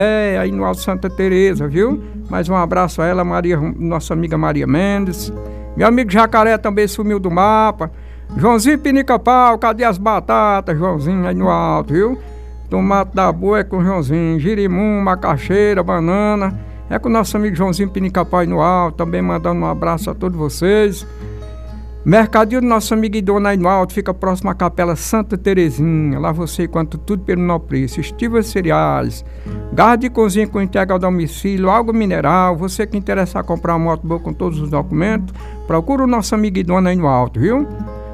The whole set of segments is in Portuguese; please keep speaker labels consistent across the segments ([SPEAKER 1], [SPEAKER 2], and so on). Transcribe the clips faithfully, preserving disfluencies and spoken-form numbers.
[SPEAKER 1] É, aí no Alto Santa Teresa, viu? Mais um abraço a ela, Maria, nossa amiga Maria Mendes. Meu amigo Jacaré também sumiu do mapa. Joãozinho Pinica-Pau, cadê as batatas, Joãozinho, aí no alto, viu? Tomate da boa é com o Joãozinho. Girimum, macaxeira, banana. É com o nosso amigo Joãozinho Pinica-Pau aí no alto. Também mandando um abraço a todos vocês. Mercadinho do nosso amigo Idona aí no alto, fica próximo à Capela Santa Terezinha. Lá você encontra tudo pelo menor preço. Estivas cereais, gás de cozinha com entrega ao domicílio, água mineral. Você que interessar comprar uma moto boa com todos os documentos, procura o nosso amigo Idona aí no alto, viu?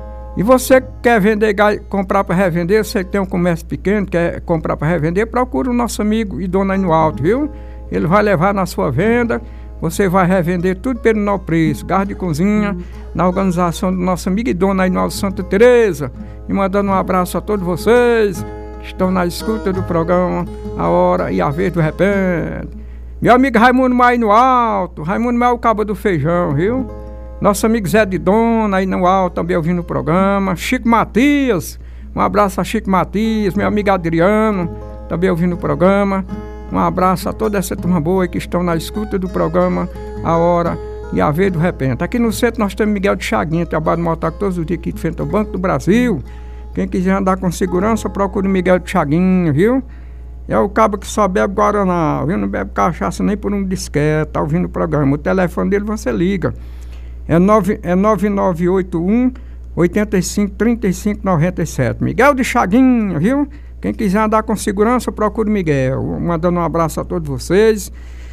[SPEAKER 1] E você que quer vender, comprar para revender, você que tem um comércio pequeno, quer comprar para revender, procura o nosso amigo Idona aí no alto, viu? Ele vai levar na sua venda. Você vai revender tudo pelo menor preço, gás de cozinha, na organização do nosso amigo Idona aí no Alto Santa Teresa. E mandando um abraço a todos vocês que estão na escuta do programa A Hora e a Vez do Repente. Meu amigo Raimundo Maia no alto, Raimundo Maia é o cabo do feijão, viu? Nosso amigo Zé de Dona aí no alto, também ouvindo o programa. Chico Matias, um abraço a Chico Matias, meu amigo Adriano, também ouvindo o programa. Um abraço a toda essa turma boa que estão na escuta do programa A Hora e a Vez do Repente. Aqui no centro nós temos Miguel de Chaguinha, trabalho no mototáxi todos os dias aqui de frente ao Banco do Brasil. Quem quiser andar com segurança, procure o Miguel de Chaguinha, viu? É o cabo que só bebe Guaraná, viu? Não bebe cachaça nem por um disquete, tá ouvindo o programa. O telefone dele você liga. É, nove, é nove nove oito um, oito cinco, três cinco nove sete. Miguel de Chaguinha, viu? Quem quiser andar com segurança, procure o Miguel. Mandando um abraço a todos vocês.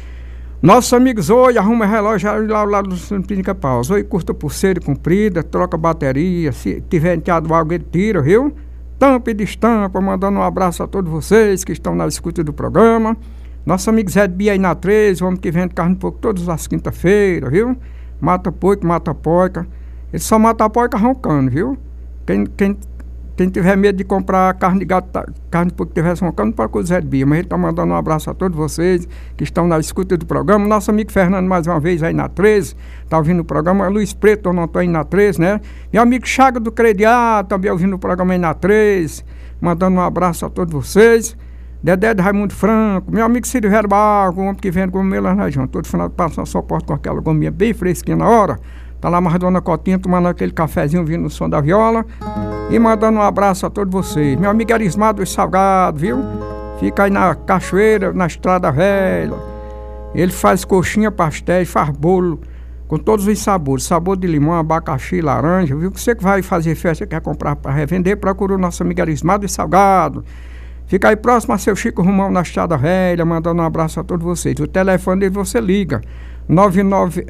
[SPEAKER 1] Nossos amigos Zoe, arruma relógio lá ao lado do Pinica-Pau. Zoe curta pulseira comprida, troca bateria. Se tiver enteado algo, ele tira, viu? Tampa e destampa. Mandando um abraço a todos vocês que estão na escuta do programa. Nosso amigo Zé de Bia aí na treze, o homem que vende carne de porco todas as quinta-feiras, viu? Mata porco, mata porca. Ele só mata a porca roncando, viu? Quem... quem Quem tiver medo de comprar carne de gato, carne porque tivesse um cano, para o Zé de Bia. Mas ele está mandando um abraço a todos vocês que estão na escuta do programa. Nosso amigo Fernando, mais uma vez, aí na treze, está ouvindo o programa. Luiz Preto, eu não estou aí na treze, né? Meu amigo Chaga do Crediário, também ouvindo o programa aí na treze. Mandando um abraço a todos vocês. Dedé de Raimundo Franco. Meu amigo Círio Verbal, um homem que vende gominha lá na região. Todo final de passa só porta com aquela gominha bem fresquinha na hora. Tá lá mais Dona Cotinha tomando aquele cafezinho, vindo o som da viola. E mandando um abraço a todos vocês. Meu amigo Arismado dos Salgados, viu? Fica aí na Cachoeira, na Estrada Velha. Ele faz coxinha, pastéis, faz bolo com todos os sabores. Sabor de limão, abacaxi, laranja, viu? Você que vai fazer festa, quer comprar para revender, procura o nosso amigo Arismado dos Salgados. Fica aí próximo a seu Chico Romão, na Estrada Velha, mandando um abraço a todos vocês. O telefone dele você liga. nove nove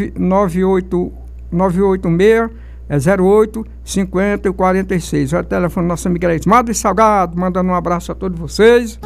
[SPEAKER 1] oito seis é zero oito cinquenta quarenta e seis. É o telefone do nosso amigo Arismado Salgado, mandando um abraço a todos vocês.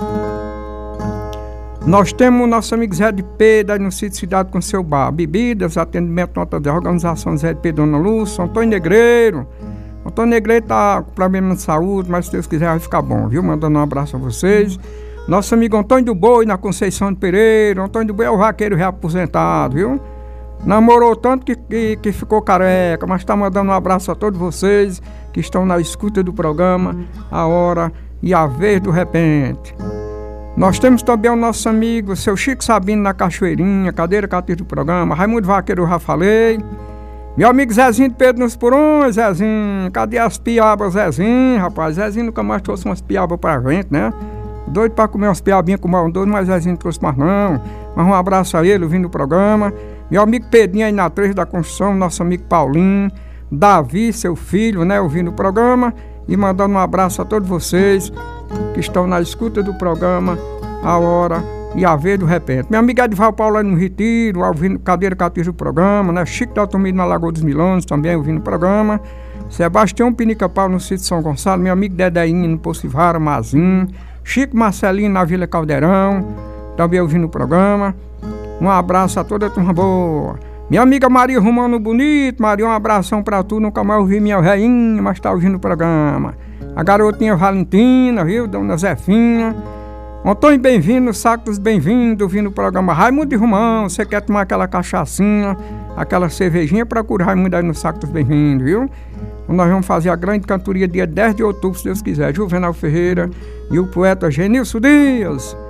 [SPEAKER 1] Nós temos o nosso amigo Zé de Pedro, aí no sítio Cidade com seu bar. Bebidas, atendimento, nota de organização Zé de Pedro, Dona Lúcia, Antônio Negreiro. Antônio Negreiro tá com problema de saúde, mas se Deus quiser vai ficar bom, viu? Mandando um abraço a vocês. Nosso amigo Antônio do Boi, na Conceição de Pereira. Antônio do Boi é o vaqueiro reaposentado, viu? Namorou tanto que, que, que ficou careca, mas está mandando um abraço a todos vocês que estão na escuta do programa A Hora e a Vez do Repente. Nós temos também o nosso amigo, seu Chico Sabino na Cachoeirinha, cadeira cativa do programa. Raimundo Vaqueiro, eu já falei. Meu amigo Zezinho de Pedro nos Porões, Zezinho. Cadê as piabas, Zezinho, rapaz? Zezinho nunca mais trouxe umas piabas pra gente, né? Doido pra comer umas piabinhas com mal doido, mas Zezinho não trouxe mais não. Mas um abraço a ele, ouvindo o programa. Meu amigo Pedrinho aí na três da Construção, nosso amigo Paulinho, Davi, seu filho, né, ouvindo o programa. E mandando um abraço a todos vocês que estão na escuta do programa A Hora e a Vez do Repente. Minha amiga Edival Paulo aí no Retiro, ouvindo cadeira cativa do programa, né? Chico da Altomiro na Lagoa dos Milões, também ouvindo o programa. Sebastião Pinica-Pau no sítio São Gonçalo, meu amigo Dedeinho no Poço Vara, Mazinho. Chico Marcelinho na Vila Caldeirão, também ouvindo o programa. Um abraço a toda a turma boa. Minha amiga Maria Romano Bonito, Maria, um abração pra tu. Nunca mais ouvi minha velhinha, mas tá ouvindo o programa. A garotinha Valentina, viu? Dona Zefinha. Antônio Bem-vindo, Saco dos Bem-vindos, ouvindo o programa Raimundo de Romão. Você quer tomar aquela cachaçinha, aquela cervejinha, procura Raimundo aí no Saco dos Bem-vindos, viu? Nós vamos fazer a grande cantoria dia dez de outubro, se Deus quiser. Juvenal Ferreira e o poeta Genilson Dias.